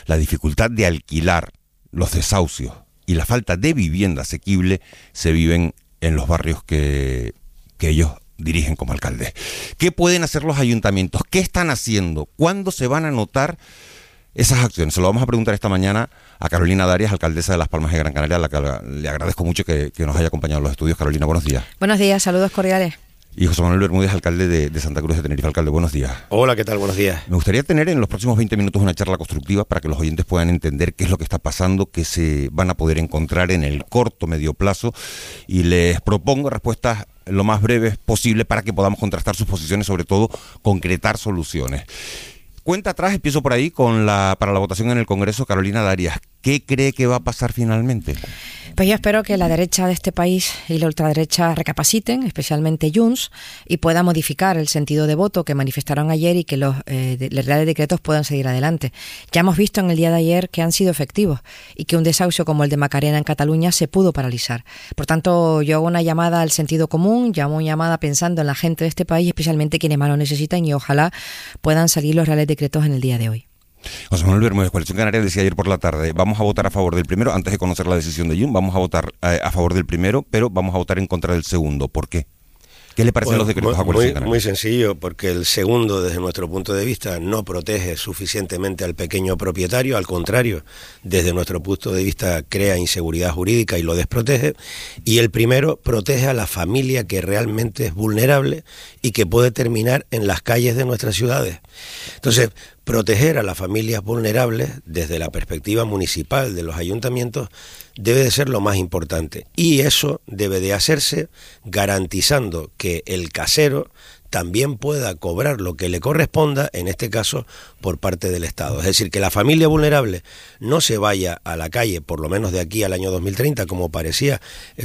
la dificultad de alquilar, los desahucios y la falta de vivienda asequible se viven en los barrios que ellos dirigen como alcaldes. ¿Qué pueden hacer los ayuntamientos? ¿Qué están haciendo? ¿Cuándo se van a notar esas acciones? Se lo vamos a preguntar esta mañana a Carolina Darias, alcaldesa de Las Palmas de Gran Canaria, a la que le agradezco mucho que nos haya acompañado en los estudios. Carolina, buenos días. Buenos días, saludos cordiales. Y José Manuel Bermúdez, alcalde de Santa Cruz de Tenerife. Alcalde, buenos días. Hola, ¿qué tal? Buenos días. Me gustaría tener en los próximos 20 minutos una charla constructiva para que los oyentes puedan entender qué es lo que está pasando, qué se van a poder encontrar en el corto, medio plazo, y les propongo respuestas lo más breves posible para que podamos contrastar sus posiciones, sobre todo concretar soluciones. Cuenta atrás, empiezo por ahí para la votación en el Congreso. Carolina Darias, ¿qué cree que va a pasar finalmente? Pues yo espero que la derecha de este país y la ultraderecha recapaciten, especialmente Junts, y pueda modificar el sentido de voto que manifestaron ayer y que los reales decretos puedan seguir adelante. Ya hemos visto en el día de ayer que han sido efectivos y que un desahucio como el de Macarena en Cataluña se pudo paralizar. Por tanto, yo hago una llamada al sentido común, llamo una llamada pensando en la gente de este país, especialmente quienes más lo necesitan, y ojalá puedan salir los reales decretos en el día de hoy. José Manuel Bermúdez, Coalición Canaria, decía ayer por la tarde, vamos a votar a favor del primero, antes de conocer la decisión de Junts, vamos a votar a favor del primero, pero vamos a votar en contra del segundo. ¿Por qué? ¿Qué le parecen los decretos a Coalición Canaria? Muy sencillo, porque el segundo, desde nuestro punto de vista, no protege suficientemente al pequeño propietario, al contrario, desde nuestro punto de vista crea inseguridad jurídica y lo desprotege, y el primero protege a la familia que realmente es vulnerable y que puede terminar en las calles de nuestras ciudades. Entonces, proteger a las familias vulnerables desde la perspectiva municipal de los ayuntamientos debe de ser lo más importante, y eso debe de hacerse garantizando que el casero también pueda cobrar lo que le corresponda, en este caso por parte del Estado. Es decir, que la familia vulnerable no se vaya a la calle, por lo menos de aquí al año 2030, como aparecía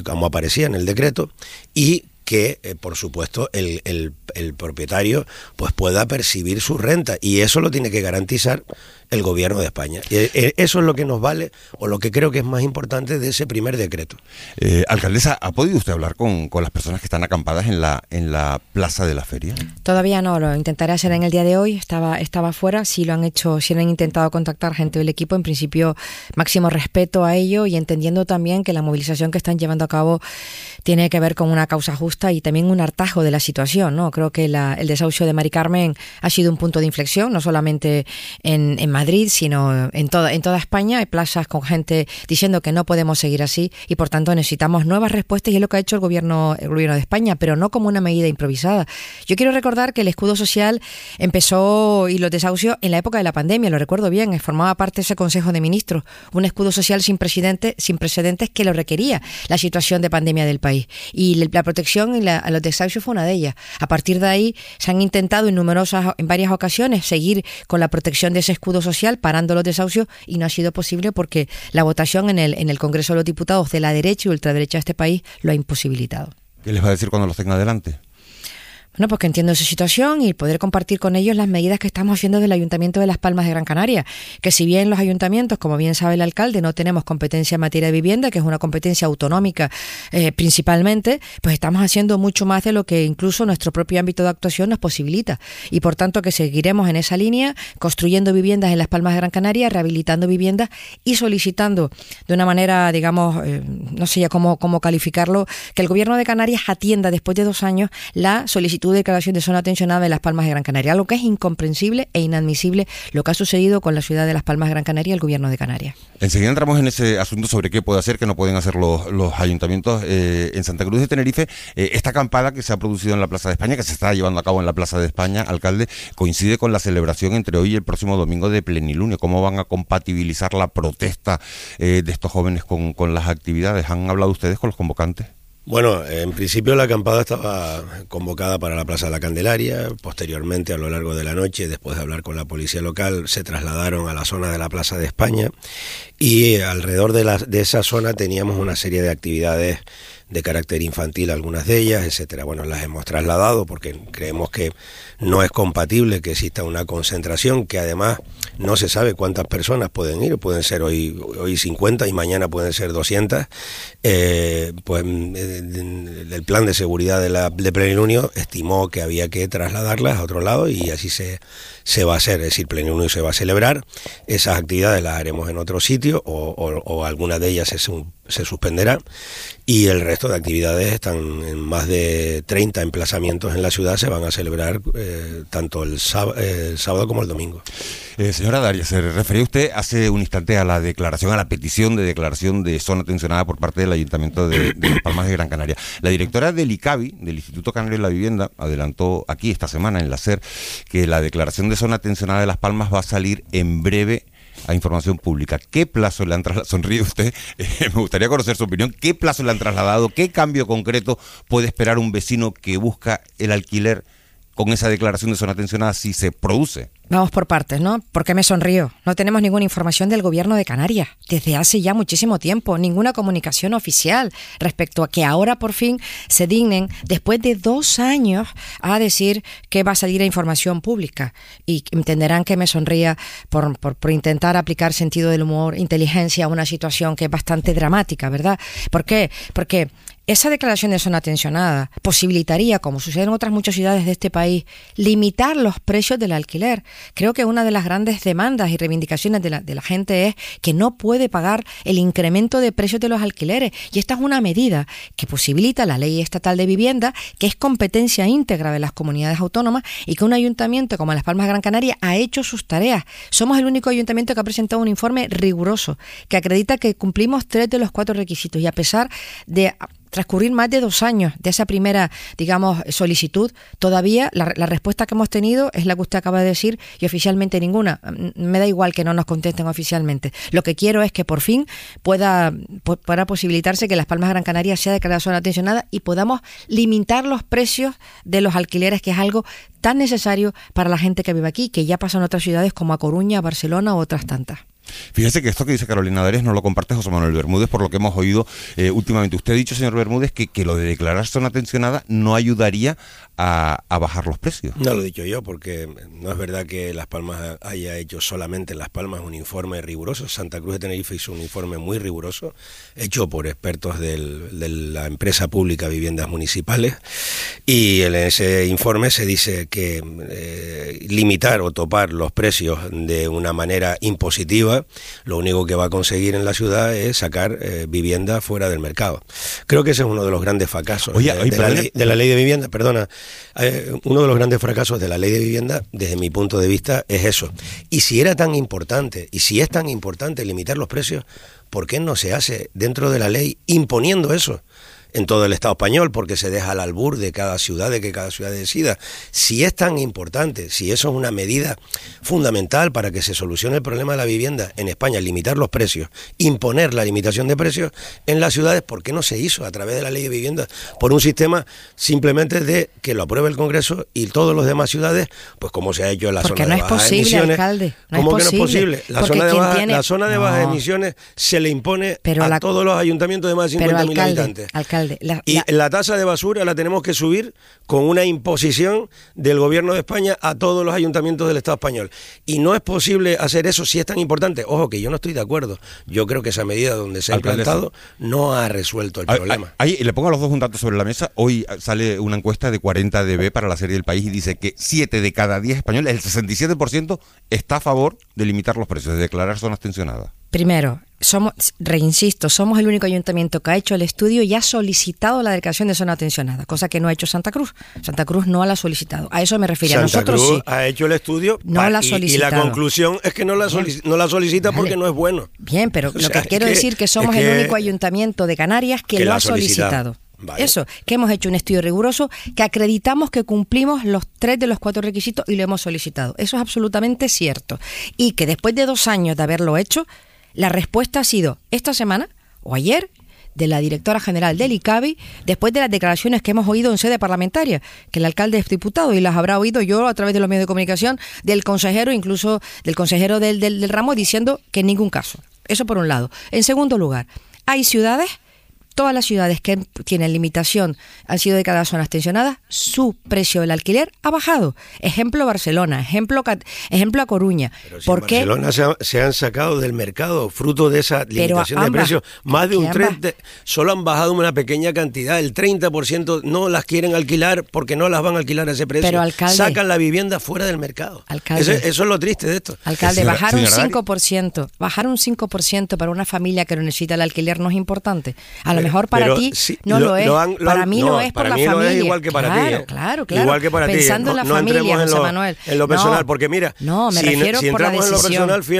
en el decreto, y que, por supuesto, el propietario pues pueda percibir su renta, y eso lo tiene que garantizar el Gobierno de España. Eso es lo que nos vale, o lo que creo que es más importante de ese primer decreto. Alcaldesa, ¿ha podido usted hablar con las personas que están acampadas en la plaza de la feria? Todavía no, lo intentaré hacer en el día de hoy. Estaba fuera, si lo han hecho, si han intentado contactar gente del equipo, en principio máximo respeto a ello, y entendiendo también que la movilización que están llevando a cabo tiene que ver con una causa justa y también un hartazgo de la situación, ¿no? Creo que el desahucio de Mari Carmen ha sido un punto de inflexión, no solamente en Madrid, sino en toda España. Hay plazas con gente diciendo que no podemos seguir así, y por tanto necesitamos nuevas respuestas, y es lo que ha hecho el gobierno de España, pero no como una medida improvisada. Yo quiero recordar que el escudo social empezó, y los desahucios, en la época de la pandemia, lo recuerdo bien, formaba parte de ese Consejo de Ministros, un escudo social sin precedentes que lo requería la situación de pandemia del país, y la protección a los desahucios fue una de ellas. A partir de ahí se han intentado en varias ocasiones seguir con la protección de ese escudo social, parando los desahucios, y no ha sido posible porque la votación en el Congreso de los Diputados de la derecha y ultraderecha de este país lo ha imposibilitado. ¿Qué les va a decir cuando los tenga adelante? Bueno, pues que entiendo su situación y poder compartir con ellos las medidas que estamos haciendo del Ayuntamiento de Las Palmas de Gran Canaria, que si bien los ayuntamientos, como bien sabe el alcalde, no tenemos competencia en materia de vivienda, que es una competencia autonómica principalmente, pues estamos haciendo mucho más de lo que incluso nuestro propio ámbito de actuación nos posibilita, y por tanto que seguiremos en esa línea, construyendo viviendas en Las Palmas de Gran Canaria, rehabilitando viviendas y solicitando de una manera, digamos, no sé ya cómo calificarlo, que el Gobierno de Canarias atienda después de 2 años la solicitud de declaración de zona tensionada de Las Palmas de Gran Canaria, algo que es incomprensible e inadmisible lo que ha sucedido con la ciudad de Las Palmas de Gran Canaria y el Gobierno de Canarias. Enseguida entramos en ese asunto sobre qué puede hacer, qué no pueden hacer los ayuntamientos. En Santa Cruz de Tenerife, esta acampada que se ha producido en la Plaza de España, que se está llevando a cabo en la Plaza de España, alcalde, coincide con la celebración entre hoy y el próximo domingo de Plenilunio. ¿Cómo van a compatibilizar la protesta de estos jóvenes con las actividades? ¿Han hablado ustedes con los convocantes? Bueno, en principio la acampada estaba convocada para la Plaza de la Candelaria. Posteriormente, a lo largo de la noche, después de hablar con la policía local, se trasladaron a la zona de la Plaza de España, y alrededor de esa zona teníamos una serie de actividades de carácter infantil algunas de ellas, etcétera. Bueno, las hemos trasladado porque creemos que no es compatible que exista una concentración, que además no se sabe cuántas personas pueden ir, pueden ser hoy 50 y mañana pueden ser 200. Pues el plan de seguridad de Plenilunio estimó que había que trasladarlas a otro lado y así se va a hacer, es decir, Plenilunio se va a celebrar, esas actividades las haremos en otro sitio o alguna de ellas se suspenderá y el resto de actividades están en más de 30 emplazamientos en la ciudad, se van a celebrar tanto el sábado como el domingo. Señora Darias, se refería usted hace un instante a la declaración, a la petición de declaración de zona tensionada por parte del Ayuntamiento de Las Palmas de Gran Canaria. La directora del ICABI, del Instituto Canario de la Vivienda, adelantó aquí esta semana en la SER que la declaración de zona tensionada de Las Palmas va a salir en breve a información pública. ¿Qué plazo le han trasladado? Sonríe usted, me gustaría conocer su opinión. ¿Qué plazo le han trasladado? ¿Qué cambio concreto puede esperar un vecino que busca el alquiler con esa declaración de zona tensionada si se produce? Vamos por partes, ¿no? ¿Por qué me sonrío? No tenemos ninguna información del gobierno de Canarias desde hace ya muchísimo tiempo, ninguna comunicación oficial respecto a que ahora por fin se dignen, después de 2 años, a decir que va a salir a información pública. Y entenderán que me sonría por intentar aplicar sentido del humor, inteligencia a una situación que es bastante dramática, ¿verdad? ¿Por qué? Porque esa declaración de zona tensionada posibilitaría, como sucede en otras muchas ciudades de este país, limitar los precios del alquiler. Creo que una de las grandes demandas y reivindicaciones de la gente es que no puede pagar el incremento de precios de los alquileres. Y esta es una medida que posibilita la Ley Estatal de Vivienda, que es competencia íntegra de las comunidades autónomas y que un ayuntamiento como Las Palmas de Gran Canaria ha hecho sus tareas. Somos el único ayuntamiento que ha presentado un informe riguroso que acredita que cumplimos 3 de los 4 requisitos y a pesar de transcurrir más de 2 años de esa primera, digamos, solicitud, todavía la respuesta que hemos tenido es la que usted acaba de decir y oficialmente ninguna. Me da igual que no nos contesten oficialmente. Lo que quiero es que por fin pueda posibilitarse que Las Palmas de Gran Canaria sea declarada zona tensionada y podamos limitar los precios de los alquileres, que es algo tan necesario para la gente que vive aquí, que ya pasa en otras ciudades como a Coruña, Barcelona u otras tantas. Fíjese que esto que dice Carolina Darias no lo comparte José Manuel Bermúdez, por lo que hemos oído últimamente. Usted ha dicho, señor Bermúdez, que lo de declarar zona tensionada no ayudaría a bajar los precios. No lo he dicho yo, porque no es verdad que Las Palmas haya hecho solamente en Las Palmas un informe riguroso. Santa Cruz de Tenerife hizo un informe muy riguroso, hecho por expertos de la empresa pública Viviendas Municipales, y en ese informe se dice que limitar o topar los precios de una manera impositiva lo único que va a conseguir en la ciudad es sacar vivienda fuera del mercado. Creo que ese es uno de los grandes fracasos de la ley de vivienda. Perdona, uno de los grandes fracasos de la ley de vivienda, desde mi punto de vista, es eso. Y si era tan importante, y si es tan importante limitar los precios, ¿por qué no se hace dentro de la ley imponiendo eso en todo el Estado español? Porque se deja al albur de cada ciudad, de que cada ciudad decida. Si es tan importante, si eso es una medida fundamental para que se solucione el problema de la vivienda en España, limitar los precios, imponer la limitación de precios en las ciudades, ¿por qué no se hizo a través de la ley de vivienda? Por un sistema simplemente de que lo apruebe el Congreso y todas las demás ciudades, pues como se ha hecho en la zona de bajas emisiones. Alcalde, ¿Cómo que no es posible? La zona de bajas emisiones se le impone a todos los ayuntamientos de más de 50.000 habitantes. Alcalde, la tasa de basura la tenemos que subir con una imposición del gobierno de España a todos los ayuntamientos del Estado español. Y no es posible hacer eso si es tan importante. Ojo, que yo no estoy de acuerdo. Yo creo que esa medida donde se ha implantado no ha resuelto el problema. Ahí le pongo a los dos un dato sobre la mesa. Hoy sale una encuesta de 40 dB para la serie del País y dice que 7 de cada 10 españoles, el 67%, está a favor de limitar los precios, de declarar zonas tensionadas. Primero, reinsisto, somos el único ayuntamiento que ha hecho el estudio y ha solicitado la declaración de zona tensionada, cosa que no ha hecho Santa Cruz. Santa Cruz no la ha solicitado. A eso me refería. Nosotros sí. Ha hecho el estudio no la ha solicitado. Y la conclusión es que no la solicita porque no es bueno. Bien, pero lo que quiero decir que somos el único ayuntamiento de Canarias que lo ha solicitado. Vale. Eso, que hemos hecho un estudio riguroso, que acreditamos que cumplimos los 3 de los 4 requisitos y lo hemos solicitado. Eso es absolutamente cierto. Y que después de 2 años de haberlo hecho, la respuesta ha sido esta semana o ayer de la directora general del ICABI, después de las declaraciones que hemos oído en sede parlamentaria, que el alcalde es diputado y las habrá oído yo a través de los medios de comunicación, del consejero, incluso del consejero del ramo, diciendo que en ningún caso. Eso por un lado. En segundo lugar, hay ciudades todas las ciudades que tienen limitación han sido declaradas zonas tensionadas, su precio del alquiler ha bajado. Ejemplo Barcelona, ejemplo A Coruña. Pero si en Barcelona se han sacado del mercado fruto de esa limitación de precios, más de un 30%, solo han bajado una pequeña cantidad, el 30% no las quieren alquilar porque no las van a alquilar a ese precio. Pero, alcalde, sacan la vivienda fuera del mercado. Alcalde, eso es lo triste de esto. Alcalde, bajar un 5% para una familia que lo necesita el alquiler no es importante. A lo mejor para ti sí, no lo es. Para mí lo es por la familia. Para mí no es igual que para ti. Claro. Igual que para pensando ti. en la familia, José Manuel. En lo personal, porque mira, me refiero si por la entramos en lo decisión. personal, fui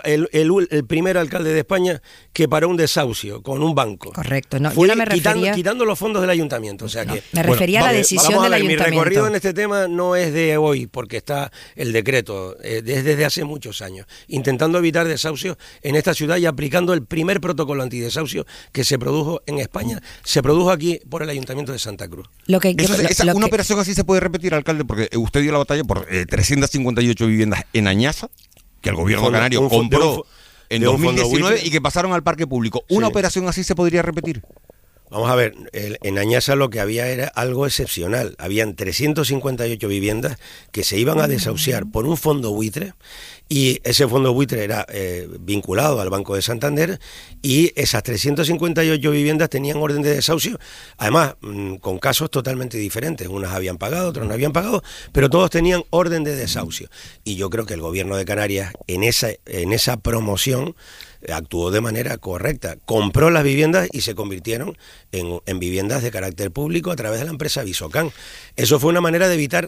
el primer alcalde de España que paró un desahucio con un banco. Correcto. No, yo no me refería... quitando los fondos del ayuntamiento. O sea que, me refería a la decisión del ayuntamiento. Mi recorrido en este tema no es de hoy, porque está el decreto, es desde hace muchos años, intentando evitar desahucios en esta ciudad y aplicando el primer protocolo antidesahucio que se produjo en España, se produjo aquí por el Ayuntamiento de Santa Cruz. Una operación así se puede repetir, alcalde, porque usted dio la batalla por 358 viviendas en Añaza, que el gobierno canario compró en 2019 y que pasaron al parque público. ¿Una operación así se podría repetir? Vamos a ver, en Añaza lo que había era algo excepcional. Habían 358 viviendas que se iban a desahuciar por un fondo buitre, y ese fondo buitre era vinculado al Banco de Santander, y esas 358 viviendas tenían orden de desahucio, además con casos totalmente diferentes. Unas habían pagado, otras no habían pagado, pero todos tenían orden de desahucio. Y yo creo que el gobierno de Canarias en esa promoción actuó de manera correcta, compró las viviendas y se convirtieron en viviendas de carácter público a través de la empresa Visocan. Eso fue una manera de evitar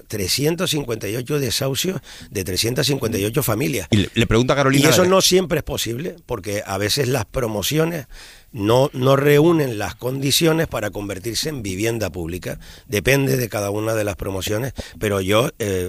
358 desahucios de 358 familias. Y le pregunta a Carolina... Y eso no siempre es posible, porque a veces las promociones no reúnen las condiciones para convertirse en vivienda pública. Depende de cada una de las promociones, pero yo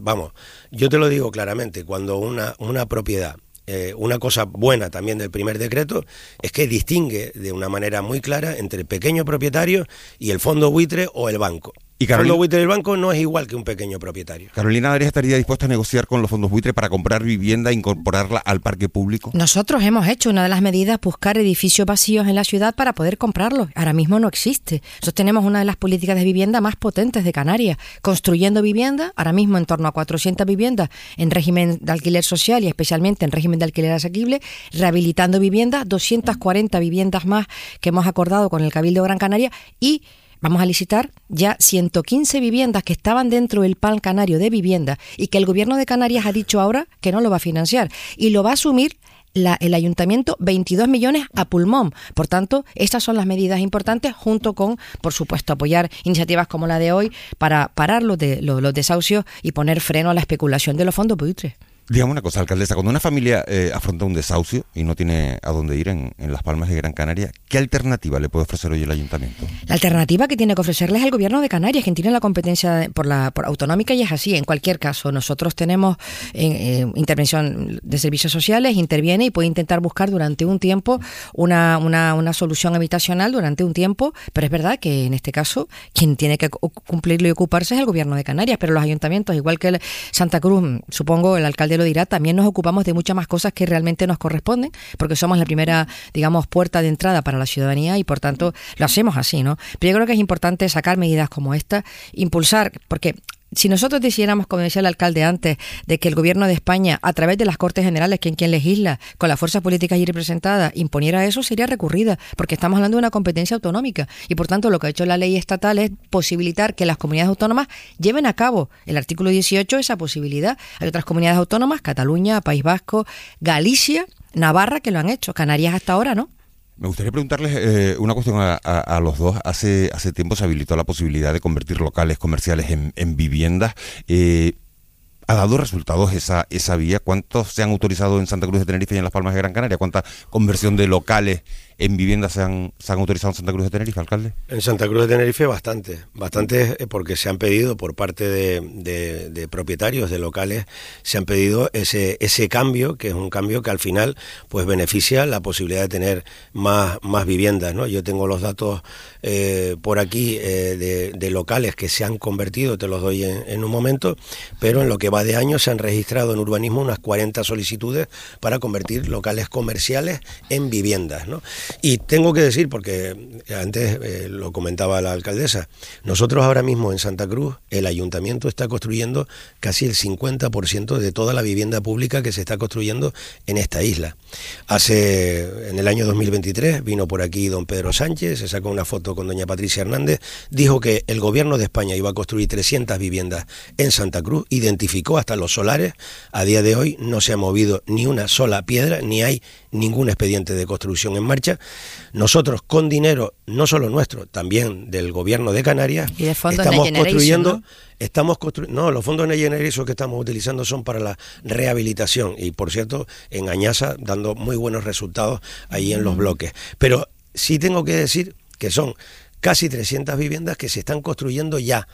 te lo digo claramente, cuando una propiedad... una cosa buena también del primer decreto es que distingue de una manera muy clara entre el pequeño propietario y el fondo buitre o el banco. El fondo buitre del banco no es igual que un pequeño propietario. ¿Carolina Darias estaría dispuesta a negociar con los fondos buitre para comprar vivienda e incorporarla al parque público? Nosotros hemos hecho una de las medidas, buscar edificios vacíos en la ciudad para poder comprarlos. Ahora mismo no existe. Nosotros tenemos una de las políticas de vivienda más potentes de Canarias, construyendo vivienda, ahora mismo en torno a 400 viviendas en régimen de alquiler social y especialmente en régimen de alquiler asequible, rehabilitando viviendas, 240 viviendas más que hemos acordado con el Cabildo Gran Canaria, y vamos a licitar ya 115 viviendas que estaban dentro del Plan Canario de Vivienda y que el Gobierno de Canarias ha dicho ahora que no lo va a financiar y lo va a asumir el Ayuntamiento 22 millones a pulmón. Por tanto, estas son las medidas importantes, junto con, por supuesto, apoyar iniciativas como la de hoy para parar los desahucios y poner freno a la especulación de los fondos buitres. Dígame una cosa, alcaldesa, cuando una familia afronta un desahucio y no tiene a dónde ir en Las Palmas de Gran Canaria, ¿qué alternativa le puede ofrecer hoy el ayuntamiento? La alternativa que tiene que ofrecerles es el Gobierno de Canarias, quien tiene la competencia por autonómica, y es así. En cualquier caso, nosotros tenemos intervención de servicios sociales, interviene y puede intentar buscar durante un tiempo una solución habitacional durante un tiempo, pero es verdad que en este caso quien tiene que cumplirlo y ocuparse es el Gobierno de Canarias, pero los ayuntamientos, igual que Santa Cruz, supongo el alcalde lo dirá, también nos ocupamos de muchas más cosas que realmente nos corresponden, porque somos la primera, digamos, puerta de entrada para la ciudadanía y por tanto lo hacemos así, ¿no? Pero yo creo que es importante sacar medidas como esta, impulsar, porque si nosotros decidiéramos, como decía el alcalde antes, de que el Gobierno de España, a través de las Cortes Generales, quien legisla, con las fuerzas políticas allí representadas, imponiera eso, sería recurrida, porque estamos hablando de una competencia autonómica y por tanto lo que ha hecho la ley estatal es posibilitar que las comunidades autónomas lleven a cabo el artículo 18, esa posibilidad. Hay otras comunidades autónomas, Cataluña, País Vasco, Galicia, Navarra, que lo han hecho. Canarias hasta ahora, ¿no? Me gustaría preguntarles una cuestión a los dos. Hace tiempo se habilitó la posibilidad de convertir locales comerciales en viviendas. ¿Ha dado resultados esa vía? ¿Cuántos se han autorizado en Santa Cruz de Tenerife y en Las Palmas de Gran Canaria? ¿Cuánta conversión de locales en viviendas se han autorizado en Santa Cruz de Tenerife, alcalde? En Santa Cruz de Tenerife bastante porque se han pedido por parte de propietarios de locales, se han pedido ese cambio, que es un cambio que al final pues beneficia la posibilidad de tener más viviendas, ¿no? Yo tengo los datos por aquí de locales que se han convertido, te los doy en un momento, pero en lo que va de año se han registrado en urbanismo unas 40 solicitudes para convertir locales comerciales en viviendas, ¿no? Y tengo que decir, porque antes lo comentaba la alcaldesa, nosotros ahora mismo en Santa Cruz, el ayuntamiento está construyendo casi el 50% de toda la vivienda pública que se está construyendo en esta isla. En el año 2023 vino por aquí don Pedro Sánchez, se sacó una foto con doña Patricia Hernández, dijo que el gobierno de España iba a construir 300 viviendas en Santa Cruz, identificó hasta los solares. A día de hoy no se ha movido ni una sola piedra, ni hay ningún expediente de construcción en marcha. Nosotros, con dinero no solo nuestro, también del gobierno de Canarias, y de fondos estamos Next Generation, ¿no? Los fondos Next Generation que estamos utilizando son para la rehabilitación y, por cierto, en Añasa dando muy buenos resultados ahí en los bloques. Pero sí tengo que decir que son casi 300 viviendas que se están construyendo ya.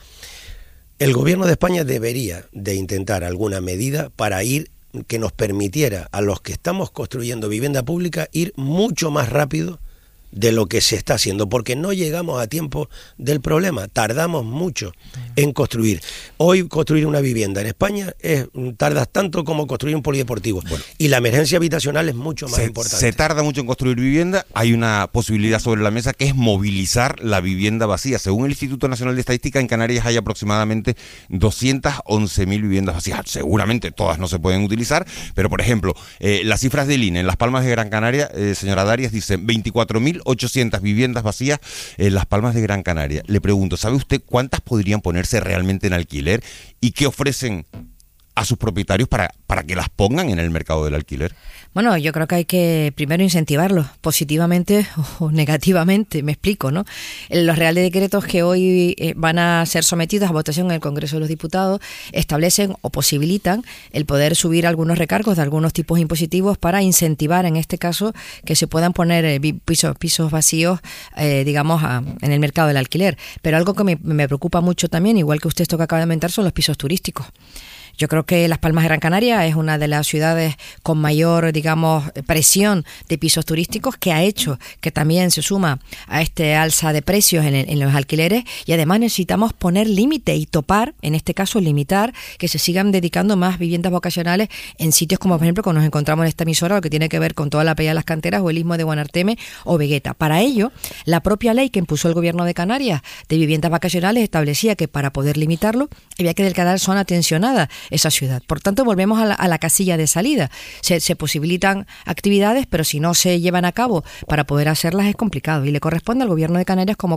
El gobierno de España debería de intentar alguna medida para que nos permitiera a los que estamos construyendo vivienda pública ir mucho más rápido de lo que se está haciendo, porque no llegamos a tiempo del problema, tardamos mucho en construir. Hoy construir una vivienda en España tardas tanto como construir un polideportivo, y la emergencia habitacional es mucho más importante. Se tarda mucho en construir vivienda, hay una posibilidad sobre la mesa que es movilizar la vivienda vacía. Según el Instituto Nacional de Estadística, en Canarias hay aproximadamente 211.000 viviendas vacías. Seguramente todas no se pueden utilizar, pero por ejemplo, las cifras del INE en Las Palmas de Gran Canaria, señora Darias, dicen 24.800 viviendas vacías en Las Palmas de Gran Canaria. Le pregunto, ¿sabe usted cuántas podrían ponerse realmente en alquiler y qué ofrecen a sus propietarios para que las pongan en el mercado del alquiler? Bueno, yo creo que hay que primero incentivarlos positivamente o negativamente, me explico, ¿no? Los reales decretos que hoy van a ser sometidos a votación en el Congreso de los Diputados establecen o posibilitan el poder subir algunos recargos de algunos tipos impositivos para incentivar, en este caso, que se puedan poner pisos vacíos, digamos, en el mercado del alquiler. Pero algo que me preocupa mucho también, igual que usted esto que acaba de comentar, son los pisos turísticos. Yo creo que Las Palmas de Gran Canaria es una de las ciudades con mayor, digamos, presión de pisos turísticos, que ha hecho que también se suma a este alza de precios en los alquileres, y además necesitamos poner límite y topar, en este caso limitar, que se sigan dedicando más viviendas vocacionales en sitios como, por ejemplo, cuando nos encontramos en esta emisora, lo que tiene que ver con toda la playa de las Canteras o el istmo de Guanarteme o Vegueta. Para ello, la propia ley que impuso el gobierno de Canarias de viviendas vacacionales establecía que para poder limitarlo había que declarar zona tensionada esa ciudad. Por tanto, volvemos a la casilla de salida. Se posibilitan actividades, pero si no se llevan a cabo para poder hacerlas es complicado, y le corresponde al gobierno de Canarias como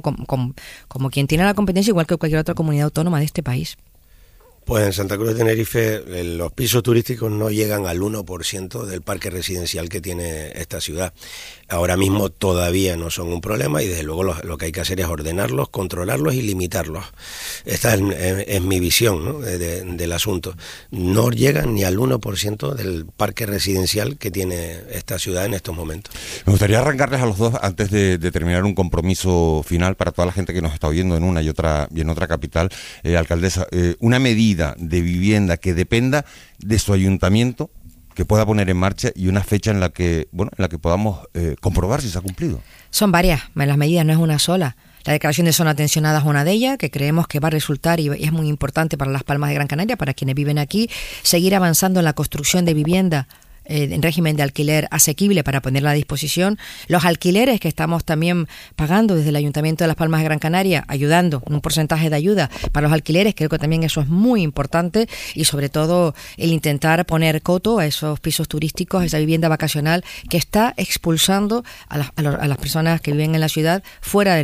quien tiene la competencia, igual que cualquier otra comunidad autónoma de este país. Pues en Santa Cruz de Tenerife los pisos turísticos no llegan al 1% del parque residencial que tiene esta ciudad. Ahora mismo todavía no son un problema, y desde luego lo que hay que hacer es ordenarlos, controlarlos y limitarlos. Esta es mi visión, ¿no?, del asunto. No llegan ni al 1% del parque residencial que tiene esta ciudad en estos momentos. Me gustaría arrancarles a los dos, antes de terminar, un compromiso final para toda la gente que nos está oyendo en una y en otra capital. Alcaldesa, una medida de vivienda que dependa de su ayuntamiento, que pueda poner en marcha, y una fecha en la que podamos comprobar si se ha cumplido. Son varias, las medidas, no es una sola. La declaración de zona tensionada es una de ellas, que creemos que va a resultar, y es muy importante para Las Palmas de Gran Canaria, para quienes viven aquí, seguir avanzando en la construcción de vivienda en régimen de alquiler asequible para ponerla a disposición. Los alquileres que estamos también pagando desde el Ayuntamiento de Las Palmas de Gran Canaria, ayudando en un porcentaje de ayuda para los alquileres, creo que también eso es muy importante, y sobre todo el intentar poner coto a esos pisos turísticos, a esa vivienda vacacional que está expulsando a las personas que viven en la ciudad fuera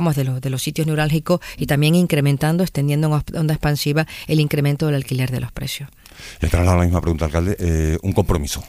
de los sitios neurálgicos, y también incrementando, extendiendo en onda expansiva el incremento del alquiler de los precios. Le traslado la misma pregunta, alcalde. Un compromiso.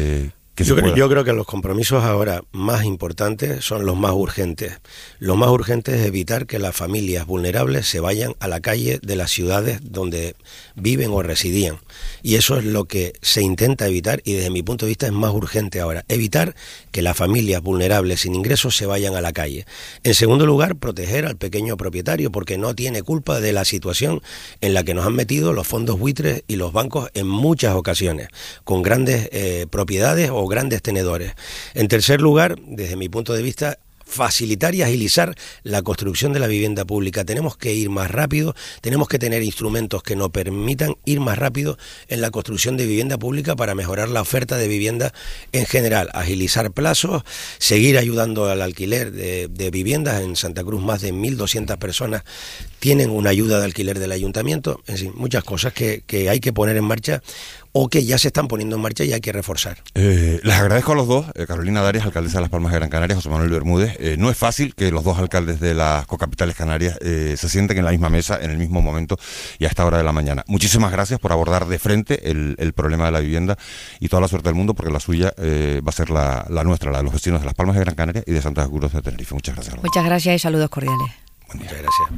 Yo creo que los compromisos ahora más importantes son los más urgentes. Lo más urgente es evitar que las familias vulnerables se vayan a la calle de las ciudades donde viven o residían. Y eso es lo que se intenta evitar, y desde mi punto de vista es más urgente ahora. Evitar que las familias vulnerables sin ingresos se vayan a la calle. En segundo lugar, proteger al pequeño propietario, porque no tiene culpa de la situación en la que nos han metido los fondos buitres y los bancos en muchas ocasiones, con grandes propiedades o grandes tenedores. En tercer lugar, desde mi punto de vista, facilitar y agilizar la construcción de la vivienda pública. Tenemos que ir más rápido, tenemos que tener instrumentos que nos permitan ir más rápido en la construcción de vivienda pública para mejorar la oferta de vivienda en general, agilizar plazos, seguir ayudando al alquiler de viviendas. En Santa Cruz más de 1.200 personas tienen una ayuda de alquiler del ayuntamiento. En fin, muchas cosas que hay que poner en marcha o que ya se están poniendo en marcha y hay que reforzar. Les agradezco a los dos, Carolina Darias, alcaldesa de Las Palmas de Gran Canaria, José Manuel Bermúdez. No es fácil que los dos alcaldes de las cocapitales canarias se sienten en la misma mesa, en el mismo momento y a esta hora de la mañana. Muchísimas gracias por abordar de frente el problema de la vivienda y toda la suerte del mundo, porque la suya va a ser la nuestra, la de los vecinos de Las Palmas de Gran Canaria y de Santa Cruz de Tenerife. Muchas gracias. Muchas gracias y saludos cordiales. Muchas gracias.